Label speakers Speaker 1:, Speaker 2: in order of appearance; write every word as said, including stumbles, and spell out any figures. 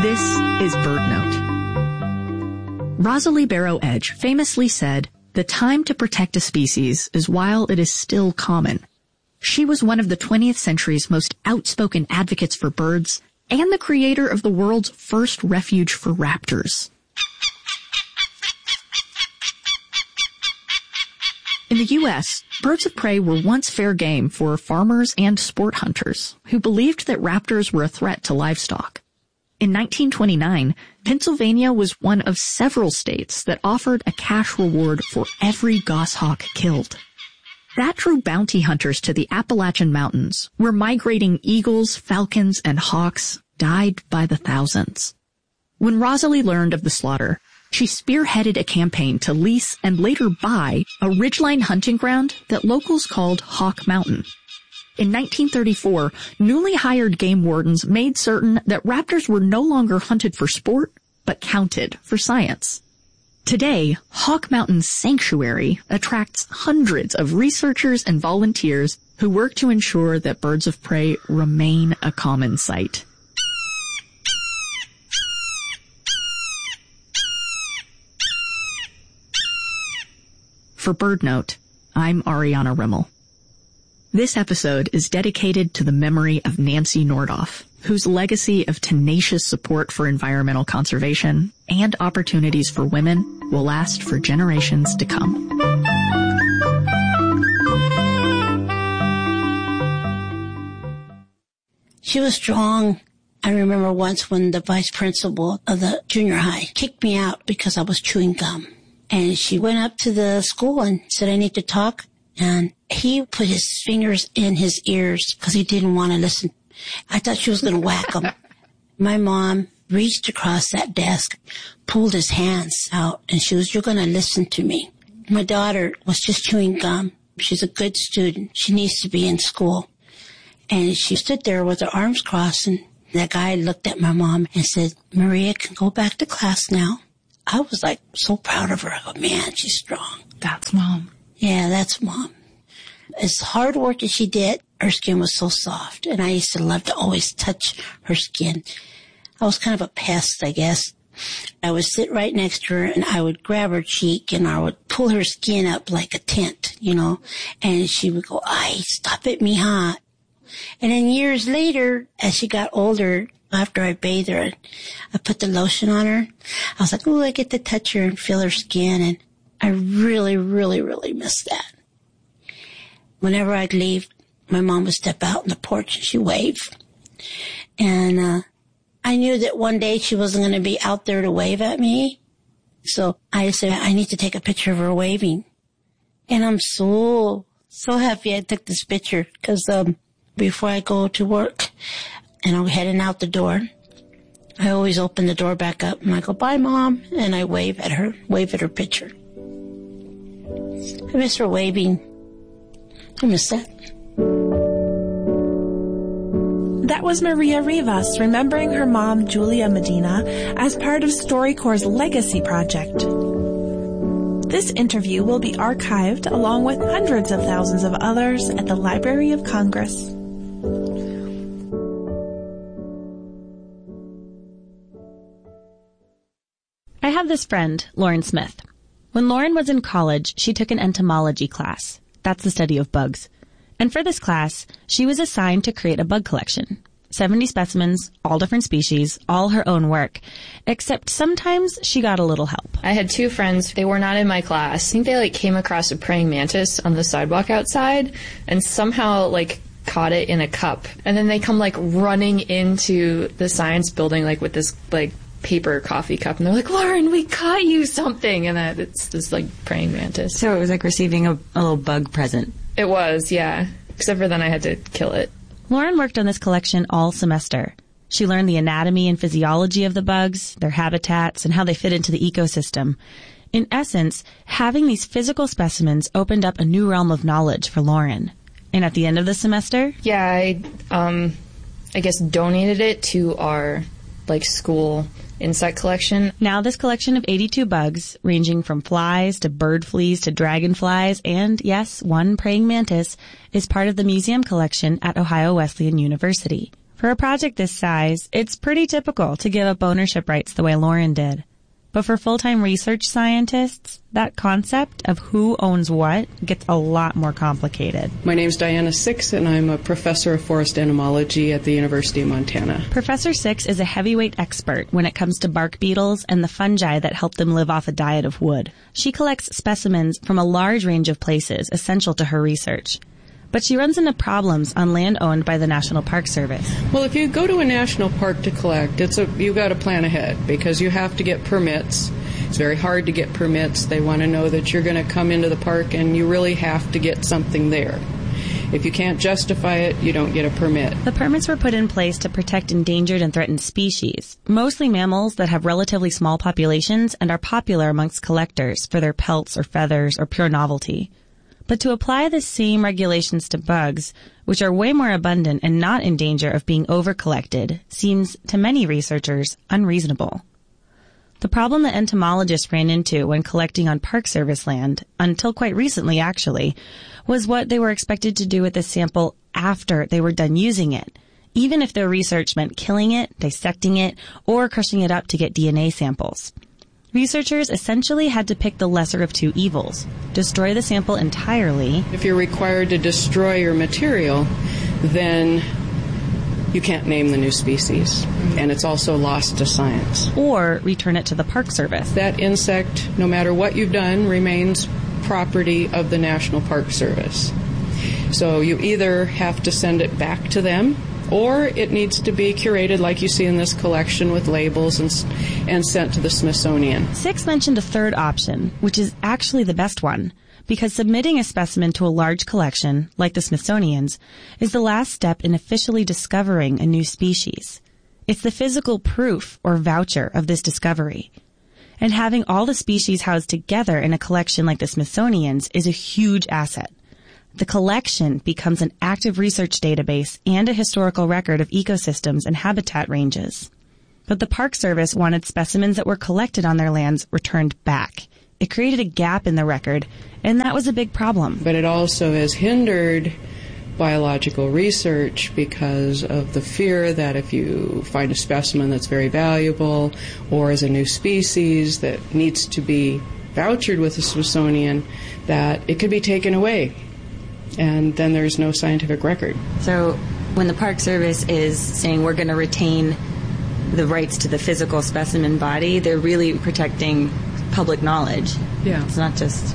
Speaker 1: This is BirdNote. Rosalie Barrow Edge famously said, "The time to protect a species is while it is still common." She was one of the twentieth century's most outspoken advocates for birds and the creator of the world's first refuge for raptors. In the U S, birds of prey were once fair game for farmers and sport hunters who believed that raptors were a threat to livestock. In nineteen twenty-nine, Pennsylvania was one of several states that offered a cash reward for every goshawk killed. That drew bounty hunters to the Appalachian Mountains, where migrating eagles, falcons, and hawks died by the thousands. When Rosalie learned of the slaughter, she spearheaded a campaign to lease and later buy a ridgeline hunting ground that locals called Hawk Mountain. In nineteen thirty-four, newly hired game wardens made certain that raptors were no longer hunted for sport, but counted for science. Today, Hawk Mountain Sanctuary attracts hundreds of researchers and volunteers who work to ensure that birds of prey remain a common sight. For BirdNote, I'm Ariana Rimmel. This episode is dedicated to the memory of Nancy Nordoff, whose legacy of tenacious support for environmental conservation and opportunities for women will last for generations to come.
Speaker 2: She was strong. I remember once when the vice principal of the junior high kicked me out because I was chewing gum. And she went up to the school and said, "I need to talk." And he put his fingers in his ears because he didn't want to listen. I thought she was going to whack him. My mom reached across that desk, pulled his hands out, and she was, "You're going to listen to me." My daughter was just chewing gum. She's a good student. She needs to be in school. And she stood there with her arms crossed, and that guy looked at my mom and said, "Maria can go back to class now." I was like so proud of her. I go, man, she's strong.
Speaker 3: That's Mom.
Speaker 2: Yeah, that's Mom. As hard work as she did, her skin was so soft. And I used to love to always touch her skin. I was kind of a pest, I guess. I would sit right next to her and I would grab her cheek and I would pull her skin up like a tent, you know. And she would go, "Ay, stop it, mija." And then years later, as she got older, after I bathed her, I put the lotion on her. I was like, "Ooh, I get to touch her and feel her skin." And I really, really, really miss that. Whenever I'd leave, my mom would step out on the porch and she'd wave. And uh, I knew that one day she wasn't going to be out there to wave at me. So I said, I need to take a picture of her waving. And I'm so, so happy I took this picture because um, before I go to work and I'm heading out the door, I always open the door back up and I go, "Bye, Mom." And I wave at her, wave at her picture. I miss her waving. I miss that.
Speaker 4: That was Maria Rivas remembering her mom, Julia Medina, as part of StoryCorps' Legacy Project. This interview will be archived along with hundreds of thousands of others at the Library of Congress.
Speaker 5: I have this friend, Lauren Smith. When Lauren was in college, she took an entomology class. That's the study of bugs. And for this class, she was assigned to create a bug collection. seventy specimens, all different species, all her own work. Except sometimes she got a little help.
Speaker 6: I had two friends. They were not in my class. I think they, like, came across a praying mantis on the sidewalk outside and somehow, like, caught it in a cup. And then they come, like, running into the science building, like, with this, like, paper coffee cup, and they're like, "Lauren, we caught you something," and that it's this like praying mantis.
Speaker 3: So it was like receiving a, a little bug present.
Speaker 6: It was, yeah. Except for then I had to kill it.
Speaker 5: Lauren worked on this collection all semester. She learned the anatomy and physiology of the bugs, their habitats, and how they fit into the ecosystem. In essence, having these physical specimens opened up a new realm of knowledge for Lauren. And at the end of the semester,
Speaker 6: yeah, I um, I guess donated it to our like school insect collection.
Speaker 5: Now this collection of eighty-two bugs, ranging from flies to bird fleas to dragonflies, and yes, one praying mantis, is part of the museum collection at Ohio Wesleyan University. For For a project this size, it's pretty typical to give up ownership rights the way Lauren did. But for full-time research scientists, that concept of who owns what gets a lot more complicated.
Speaker 7: My name's Diana Six, and I'm a professor of forest entomology at the University of Montana.
Speaker 5: Professor Six is a heavyweight expert when it comes to bark beetles and the fungi that help them live off a diet of wood. She collects specimens from a large range of places essential to her research. But she runs into problems on land owned by the National Park Service.
Speaker 7: Well, if you go to a national park to collect, it's a you got to plan ahead because you have to get permits. It's very hard to get permits. They want to know that you're going to come into the park and you really have to get something there. If you can't justify it, you don't get a permit.
Speaker 5: The permits were put in place to protect endangered and threatened species, mostly mammals that have relatively small populations and are popular amongst collectors for their pelts or feathers or pure novelty. But to apply the same regulations to bugs, which are way more abundant and not in danger of being over-collected, seems, to many researchers, unreasonable. The problem that entomologists ran into when collecting on Park Service land, until quite recently actually, was what they were expected to do with the sample after they were done using it, even if their research meant killing it, dissecting it, or crushing it up to get D N A samples. Researchers essentially had to pick the lesser of two evils, destroy the sample entirely.
Speaker 7: If you're required to destroy your material, then you can't name the new species, and it's also lost to science.
Speaker 5: Or return it to the Park Service.
Speaker 7: That insect, no matter what you've done, remains property of the National Park Service. So you either have to send it back to them, or it needs to be curated like you see in this collection with labels and, and sent to the Smithsonian.
Speaker 5: Six mentioned a third option, which is actually the best one, because submitting a specimen to a large collection, like the Smithsonian's, is the last step in officially discovering a new species. It's the physical proof or voucher of this discovery. And having all the species housed together in a collection like the Smithsonian's is a huge asset. The collection becomes an active research database and a historical record of ecosystems and habitat ranges. But the Park Service wanted specimens that were collected on their lands returned back. It created a gap in the record, and that was a big problem.
Speaker 7: But it also has hindered biological research because of the fear that if you find a specimen that's very valuable or is a new species that needs to be vouchered with the Smithsonian, that it could be taken away. And then there's no scientific record.
Speaker 3: So when the Park Service is saying we're going to retain the rights to the physical specimen body, they're really protecting public knowledge.
Speaker 7: Yeah.
Speaker 3: It's not just